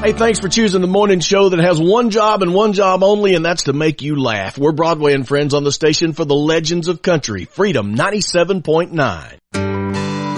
Hey, thanks for choosing the morning show that has one job and one job only, and that's to make you laugh. We're Broadway and Friends on the station for the legends of country, Freedom 97.9.